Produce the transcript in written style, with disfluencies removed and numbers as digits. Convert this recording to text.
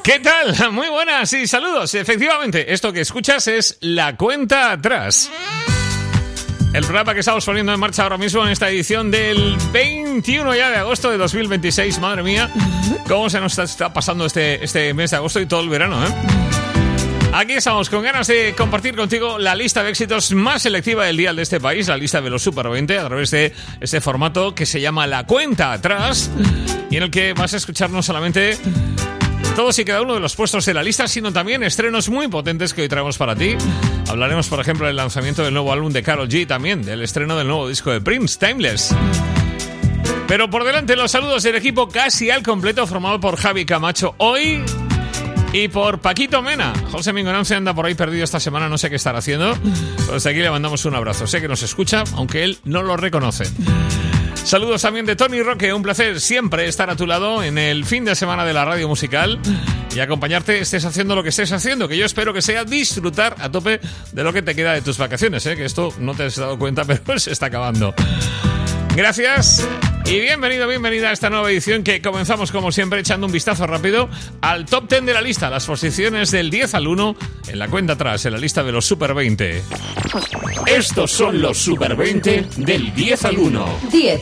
¿Qué tal? Muy buenas y saludos. Efectivamente, esto que escuchas es La Cuenta Atrás. El programa que estamos poniendo en marcha ahora mismo en esta edición del 21 ya de agosto de 2026. Madre mía, cómo se nos está pasando este mes de agosto y todo el verano, ¿eh? Aquí estamos con ganas de compartir contigo la lista de éxitos más selectiva del dial de este país, la lista de los Super 20, a través de este formato que se llama La Cuenta Atrás, y en el que vas a escuchar no solamente todos y cada uno de los puestos de la lista, sino también estrenos muy potentes que hoy traemos para ti. Hablaremos, por ejemplo, del lanzamiento del nuevo álbum de Karol G, también del estreno del nuevo disco de Prince, Timeless. Pero por delante los saludos del equipo casi al completo, formado por Javi Camacho hoy y por Paquito Mena. José Mingonán se anda por ahí perdido esta semana, no sé qué estará haciendo. Pero desde aquí le mandamos un abrazo. Sé que nos escucha, aunque él no lo reconoce. Saludos también de Tony Roque, un placer siempre estar a tu lado en el fin de semana de la radio musical y acompañarte, estés haciendo lo que estés haciendo, que yo espero que sea disfrutar a tope de lo que te queda de tus vacaciones, que esto no te has dado cuenta, pero se está acabando. Gracias y bienvenida a esta nueva edición que comenzamos como siempre echando un vistazo rápido al top 10 de la lista, las posiciones del 10 al 1 en la cuenta atrás, en la lista de los Super 20. Estos son los Super 20 del 10 al 1. 10.